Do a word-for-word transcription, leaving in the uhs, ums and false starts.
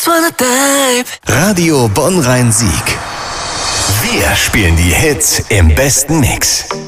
wanna dive. Radio Bonn-Rhein-Sieg. Wir spielen die Hits im besten Mix.